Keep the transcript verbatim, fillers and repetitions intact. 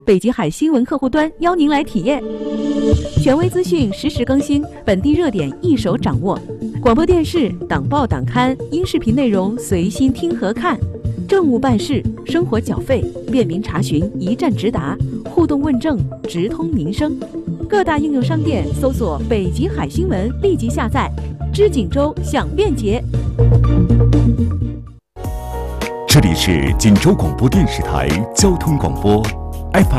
北极海新闻客户端邀您来体验，权威资讯实时更新，本地热点一手掌握。广播电视、党报党刊、音视频内容随心听和看，政务办事、生活缴费，便民查询一站直达，互动问政直通民生。各大应用商店搜索“北极海新闻”，立即下载。知锦州享便捷。 这里是锦州广播电视台交通广播 F